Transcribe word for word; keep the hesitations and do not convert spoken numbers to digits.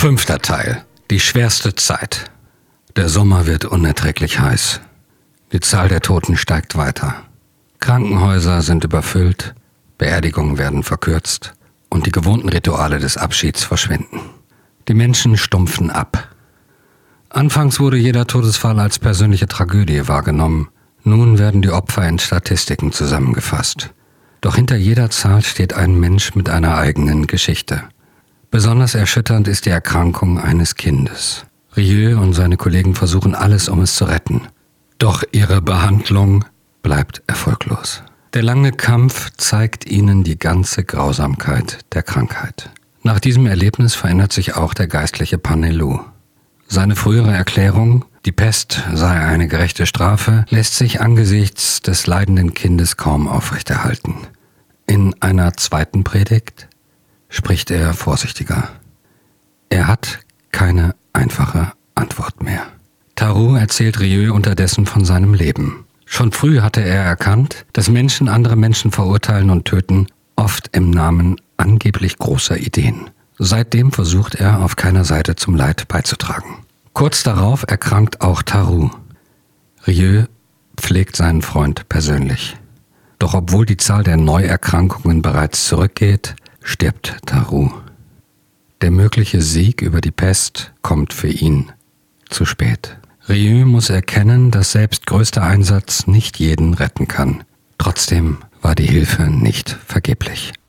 Fünfter Teil. Die schwerste Zeit. Der Sommer wird unerträglich heiß. Die Zahl der Toten steigt weiter. Krankenhäuser sind überfüllt, Beerdigungen werden verkürzt und die gewohnten Rituale des Abschieds verschwinden. Die Menschen stumpfen ab. Anfangs wurde jeder Todesfall als persönliche Tragödie wahrgenommen. Nun werden die Opfer in Statistiken zusammengefasst. Doch hinter jeder Zahl steht ein Mensch mit einer eigenen Geschichte. Besonders erschütternd ist die Erkrankung eines Kindes. Rieu und seine Kollegen versuchen alles, um es zu retten. Doch ihre Behandlung bleibt erfolglos. Der lange Kampf zeigt ihnen die ganze Grausamkeit der Krankheit. Nach diesem Erlebnis verändert sich auch der geistliche Panelu. Seine frühere Erklärung, die Pest sei eine gerechte Strafe, lässt sich angesichts des leidenden Kindes kaum aufrechterhalten. In einer zweiten Predigt spricht er vorsichtiger. Er hat keine einfache Antwort mehr. Taru erzählt Rieu unterdessen von seinem Leben. Schon früh hatte er erkannt, dass Menschen andere Menschen verurteilen und töten, oft im Namen angeblich großer Ideen. Seitdem versucht er, auf keiner Seite zum Leid beizutragen. Kurz darauf erkrankt auch Taru. Rieu pflegt seinen Freund persönlich. Doch obwohl die Zahl der Neuerkrankungen bereits zurückgeht, stirbt Taru. Der mögliche Sieg über die Pest kommt für ihn zu spät. Rieu muss erkennen, dass selbst größter Einsatz nicht jeden retten kann. Trotzdem war die Hilfe nicht vergeblich.